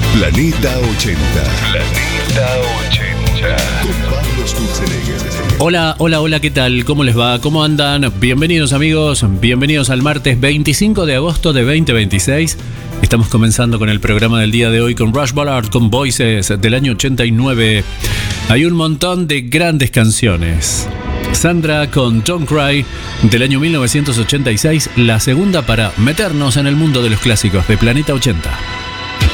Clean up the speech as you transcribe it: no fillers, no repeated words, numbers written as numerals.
Planeta 80. Planeta 80. Con Pablo Sturzenegger. Hola, ¿qué tal? ¿Cómo les va? ¿Cómo andan? Bienvenidos amigos, bienvenidos al martes 25 de agosto de 2026. Estamos comenzando con el programa del día de hoy con Rush Ballard, con Voices del año 89. Hay un montón de grandes canciones. Sandra con Don't Cry del año 1986, la segunda para meternos en el mundo de los clásicos de Planeta 80.